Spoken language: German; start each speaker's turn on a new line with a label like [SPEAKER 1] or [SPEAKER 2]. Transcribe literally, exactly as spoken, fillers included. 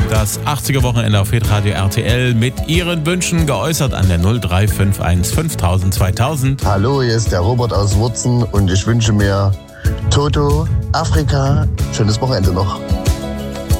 [SPEAKER 1] Das achtziger-Wochenende auf Hitradio R T L mit Ihren Wünschen geäußert an der null drei fünf eins fünftausend zweitausend.
[SPEAKER 2] Hallo, hier ist der Robert aus Wurzen und ich wünsche mir Toto, Afrika, schönes Wochenende noch.